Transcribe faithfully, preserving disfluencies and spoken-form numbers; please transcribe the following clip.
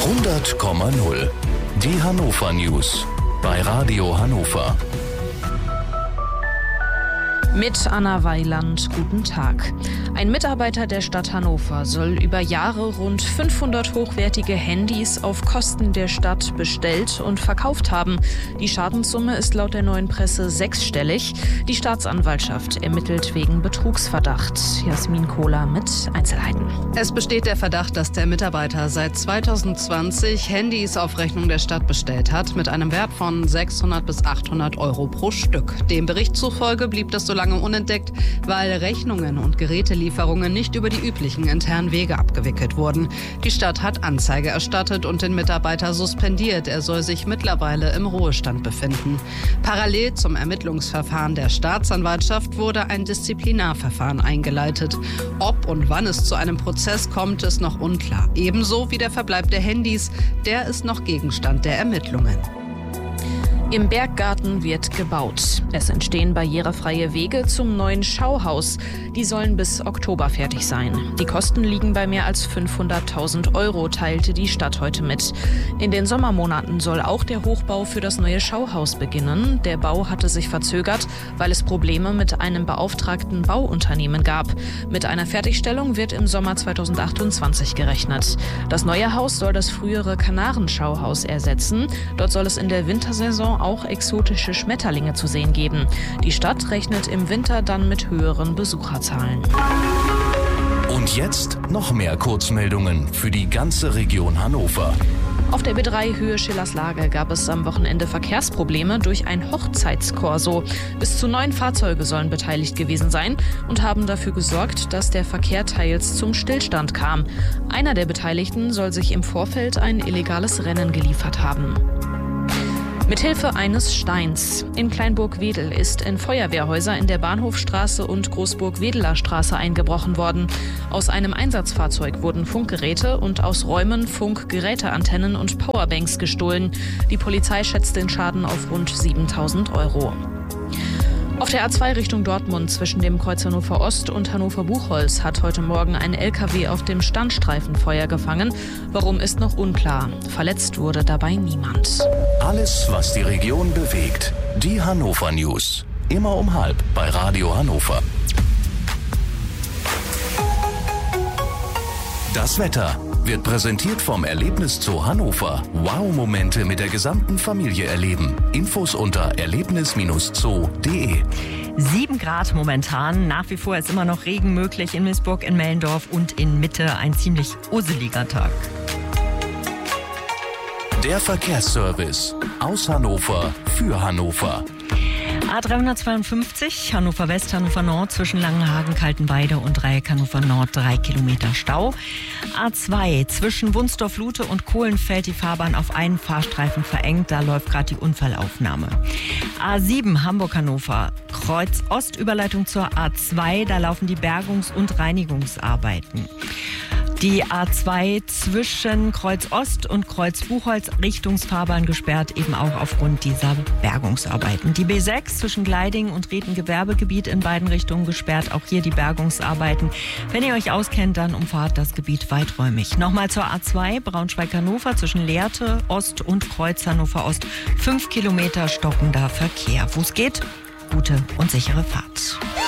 hundert Komma null. Die Hannover News bei Radio Hannover. Mit Anna Weiland, guten Tag. Ein Mitarbeiter der Stadt Hannover soll über Jahre rund fünfhundert hochwertige Handys auf Kosten der Stadt bestellt und verkauft haben. Die Schadenssumme ist laut der Neuen Presse sechsstellig. Die Staatsanwaltschaft ermittelt wegen Betrugsverdacht. Jasmin Kohler mit Einzelheiten. Es besteht der Verdacht, dass der Mitarbeiter seit zweitausendzwanzig Handys auf Rechnung der Stadt bestellt hat, mit einem Wert von sechshundert bis achthundert Euro pro Stück. Dem Bericht zufolge blieb das so lange unentdeckt, weil Rechnungen und Gerätelieferungen nicht über die üblichen internen Wege abgewickelt wurden. Die Stadt hat Anzeige erstattet und den Mitarbeiter suspendiert. Er soll sich mittlerweile im Ruhestand befinden. Parallel zum Ermittlungsverfahren der Staatsanwaltschaft wurde ein Disziplinarverfahren eingeleitet. Ob und wann es zu einem Prozess kommt, ist noch unklar. Ebenso wie der Verbleib der Handys, der ist noch Gegenstand der Ermittlungen. Im Berggarten wird gebaut. Es entstehen barrierefreie Wege zum neuen Schauhaus. Die sollen bis Oktober fertig sein. Die Kosten liegen bei mehr als fünfhunderttausend Euro, teilte die Stadt heute mit. In den Sommermonaten soll auch der Hochbau für das neue Schauhaus beginnen. Der Bau hatte sich verzögert, weil es Probleme mit einem beauftragten Bauunternehmen gab. Mit einer Fertigstellung wird im Sommer zweitausendachtundzwanzig gerechnet. Das neue Haus soll das frühere Kanarenschauhaus ersetzen. Dort soll es in der Wintersaison auch exotische Schmetterlinge zu sehen geben. Die Stadt rechnet im Winter dann mit höheren Besucherzahlen. Und jetzt noch mehr Kurzmeldungen für die ganze Region Hannover. Auf der B drei Höhe Schillerslage gab es am Wochenende Verkehrsprobleme durch ein Hochzeitskorso. Bis zu neun Fahrzeuge sollen beteiligt gewesen sein und haben dafür gesorgt, dass der Verkehr teils zum Stillstand kam. Einer der Beteiligten soll sich im Vorfeld ein illegales Rennen geliefert haben. Mithilfe eines Steins. In Kleinburg-Wedel ist in Feuerwehrhäuser in der Bahnhofstraße und Großburg-Wedeler Straße eingebrochen worden. Aus einem Einsatzfahrzeug wurden Funkgeräte und aus Räumen Funkgeräteantennen und Powerbanks gestohlen. Die Polizei schätzt den Schaden auf rund siebentausend Euro. Auf der A zwei Richtung Dortmund zwischen dem Kreuz Hannover Ost und Hannover Buchholz hat heute Morgen ein L K W auf dem Standstreifen Feuer gefangen. Warum, ist noch unklar. Verletzt wurde dabei niemand. Alles, was die Region bewegt. Die Hannover News. Immer um halb bei Radio Hannover. Das Wetter wird präsentiert vom Erlebniszoo Hannover. Wow-Momente mit der gesamten Familie erleben. Infos unter erlebnis zoo punkt de. Sieben Grad momentan. Nach wie vor ist immer noch Regen möglich in Miesburg, in Mellendorf und in Mitte. Ein ziemlich useliger Tag. Der Verkehrsservice aus Hannover für Hannover. A dreihundertzweiundfünfzig, Hannover West, Hannover Nord, zwischen Langenhagen, Kaltenweide und Dreieck Hannover Nord, drei Kilometer Stau. A zwei, zwischen Wunsdorf-Lute und Kohlenfeld, die Fahrbahn auf einen Fahrstreifen verengt, da läuft gerade die Unfallaufnahme. A sieben, Hamburg-Hannover, Kreuz Ost, Überleitung zur A zwei, da laufen die Bergungs- und Reinigungsarbeiten. Die A zwei zwischen Kreuz Ost und Kreuz Buchholz Richtungsfahrbahn gesperrt, eben auch aufgrund dieser Bergungsarbeiten. Die B sechs zwischen Gleiding und Rieden Gewerbegebiet in beiden Richtungen gesperrt, auch hier die Bergungsarbeiten. Wenn ihr euch auskennt, dann umfahrt das Gebiet weiträumig. Nochmal zur A zwei, Braunschweig-Hannover zwischen Lehrte Ost und Kreuz Hannover Ost. Fünf Kilometer stockender Verkehr. Wo es geht, gute und sichere Fahrt.